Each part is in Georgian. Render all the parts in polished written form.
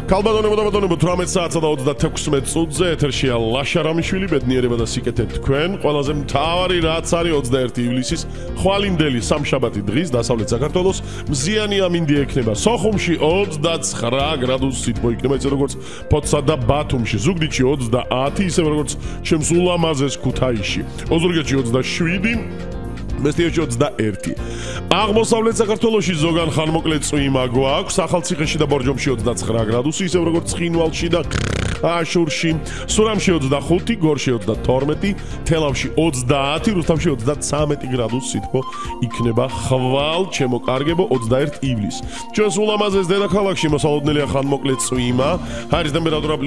ქალბატონებო და ბატონებო 18 საათსა და 36 წუთზე ეთერშია ლაშა რამიშვილი ბედნიერება და სიკეთე თქვენ ყველაზე მთავარი რაც არის 21 ივლისის ხვალინდელი სამშაბათი დღის დასავლეთ საქართველოს მზიანი ამინდი ექნება სოხუმში 29 გრადუსით მოიქნება ისე როგორც ფოთსა და ბათუმში ზუგდიდში 30 ისე როგორც ჩემს ულამაზეს ქუთაისში ოზურგეთში 27 მესტიაში 21. აღმოსავლეთ საქართველოში ზოგან ხანმოკლე წვიმა გვაქვს, ახალციხეში და ბორჯომში 29 გრადუსი, ისევ როგორც ცხინვალში და აშურში, სურამში 25, გორში 22, თელავში 30, რუსთავში 33 გრადუსი სითბო იქნება ხვალ, ჩემო კარგებო 21 ივლისს. ჩვენს ულამაზეს დედაქალაქში მოსალოდნელია ხანმოკლე წვიმა, ჰაერის ტემპერატურა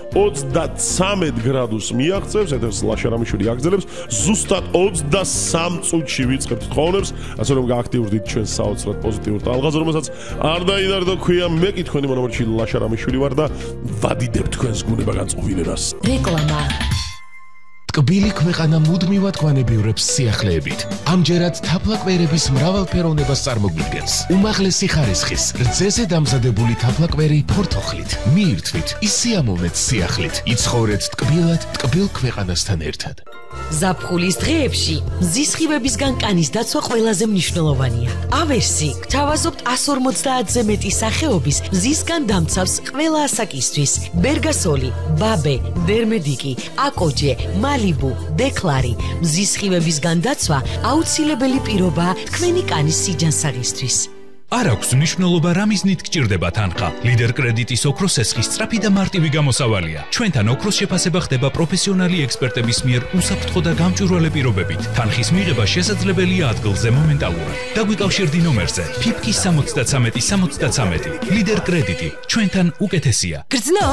+23 გრადუსს მიაღწევს, ეთერს ლაშა რამიშვილი აგრძელებს, ზუსტად 23 წუთში ვიწყებთ თხოვნებს, ასე რომ გააქტიურდით ჩვენს საოცრად პოზიტიურ ტალღაზე, რომელსაც არ დაიდარდო ქვია, მე კი თქვენი მონომორჩი ლაშა რამიშვილი ვარ და ვადიდებ თქვენს გუნება განწყობილებას. რეკლამა ტკბილი ქვეყანა მუდმივად გვანებიურებს სიახლეებით. ამჯერად თაფლაკვერების მრავალფეროვნებას წარმოგვიდგენს. უმაღლესი ხარისხის, რძეზე დამზადებული თაფლაკვერი ფორთოხლით. მიირთვით, ისიამოვნეთ სიახლით. იცხოვრეთ ტკბილად, ტკბილ ქვეყანასთან ერთად. ზაფხულის დღეებში მზის სხივებისგან კანის დაცვა ყველაზე მნიშვნელოვანია. ავერსი გთავაზობთ 150-ზე მეტი სახეობის მზისგან დამცავს ყველა ასაკისთვის. ბერგასოლი, ბაბე, დერმედიკი, აკოჯე, მალიბუ, დეკლარი. მზის სხივებისგან დაცვა აუცილებელი პირობაა თქვენი კანის სიჯანსაღისთვის. არ აქვს მნიშვნელობა რა მიზნით გჭირდება თანხა. ლიდერ კრედიტის ოქროს სესხი სწრაფი და მარტივი გამოსავალია. ჩვენთან ოქროს შეფასება ხდება პროფესიონალი ექსპერტების მიერ უსაფრთხო და გამჭვირვალე პირობებით. თანხის მიღება შესაძლებელია ადგილზე მომენტალურად. დაგვიკავშირდი ნომერზე ფიფკი 73 73. ლიდერ კრედიტი ჩვენთან უკეთესია. გრძნო